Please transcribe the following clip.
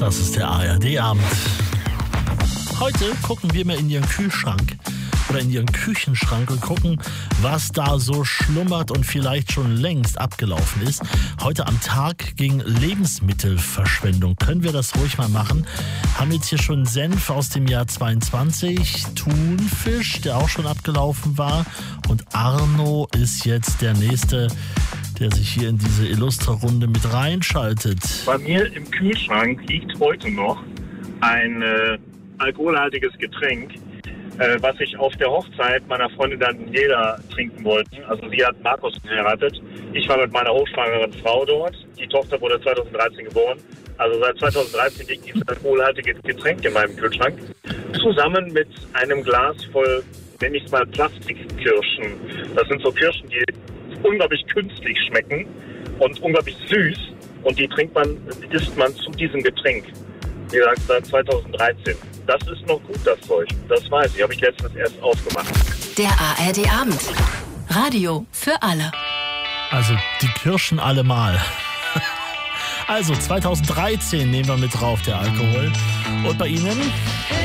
Das ist der ARD-Abend. Heute gucken wir mal in Ihren Kühlschrank oder in Ihren Küchenschrank und gucken, was da so schlummert und vielleicht schon längst abgelaufen ist. Heute am Tag gegen Lebensmittelverschwendung. Können wir das ruhig mal machen? Haben jetzt hier schon Senf aus dem Jahr 22, Thunfisch, der auch schon abgelaufen war. Und Arno ist jetzt der Nächste, der sich hier in diese illustre Runde mit reinschaltet. Bei mir im Kühlschrank liegt heute noch ein alkoholhaltiges Getränk, was ich auf der Hochzeit meiner Freundin Daniela trinken wollte. Also sie hat Markus geheiratet. Ich war mit meiner hochschwangeren Frau dort. Die Tochter wurde 2013 geboren. Also seit 2013 liegt dieses alkoholhaltige Getränk in meinem Kühlschrank. Zusammen mit einem Glas voll, nenne ich es mal, Plastikkirschen. Das sind so Kirschen, die unglaublich künstlich schmecken und unglaublich süß. Und die isst man zu diesem Getränk. Wie gesagt, seit 2013. Das ist noch gut, das Zeug. Das weiß ich. Habe ich letztens erst aufgemacht. Der ARD-Abend. Radio für alle. Also die Kirschen allemal. Also 2013 nehmen wir mit drauf, der Alkohol. Und bei Ihnen?